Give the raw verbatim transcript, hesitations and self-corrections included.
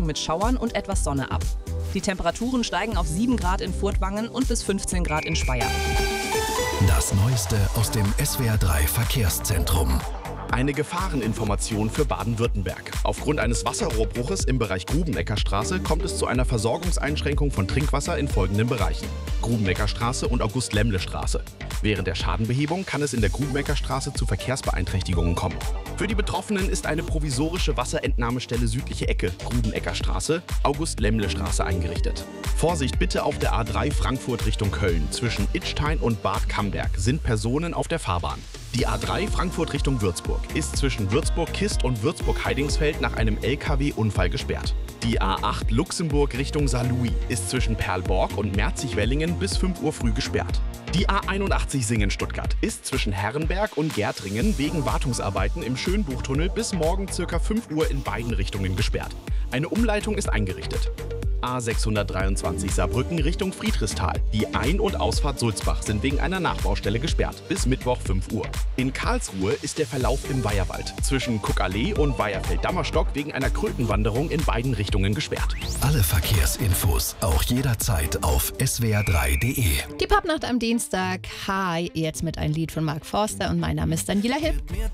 Wolken mit Schauern und etwas Sonne ab. Die Temperaturen steigen auf sieben Grad in Furtwangen und bis fünfzehn Grad in Speyer. Das Neueste aus dem S W R drei Verkehrszentrum. Eine Gefahreninformation für Baden-Württemberg. Aufgrund eines Wasserrohrbruches im Bereich Grubeneckerstraße kommt es zu einer Versorgungseinschränkung von Trinkwasser in folgenden Bereichen: Grubeneckerstraße und August-Lämmle-Straße. Während der Schadenbehebung kann es in der Grubeneckerstraße zu Verkehrsbeeinträchtigungen kommen. Für die Betroffenen ist eine provisorische Wasserentnahmestelle südliche Ecke, Grubeneckerstraße, August-Lämmle-Straße eingerichtet. Vorsicht bitte auf der A drei Frankfurt Richtung Köln. Zwischen Idstein und Bad Camberg sind Personen auf der Fahrbahn. Die A drei Frankfurt Richtung Würzburg ist zwischen Würzburg-Kist und Würzburg-Heidingsfeld nach einem L K W-Unfall gesperrt. Die A acht Luxemburg Richtung Saarlouis ist zwischen Perlborg und Merzig-Wellingen bis fünf Uhr früh gesperrt. Die A einundachtzig Singen-Stuttgart ist zwischen Herrenberg und Gärtringen wegen Wartungsarbeiten im Schönbuchtunnel bis morgen ca. fünf Uhr in beiden Richtungen gesperrt. Eine Umleitung ist eingerichtet. A sechshundertdreiundzwanzig Saarbrücken Richtung Friedrichsthal. Die Ein- und Ausfahrt Sulzbach sind wegen einer Nachbaustelle gesperrt bis Mittwoch fünf Uhr. In Karlsruhe ist der Verlauf im Weiherwald zwischen Kuckallee und Weiherfeld-Dammerstock wegen einer Krötenwanderung in beiden Richtungen gesperrt. Alle Verkehrsinfos auch jederzeit auf S W R drei Punkt D E. Die Popnacht am Dienstag. Hi, jetzt mit einem Lied von Mark Forster und mein Name ist Daniela Hipp.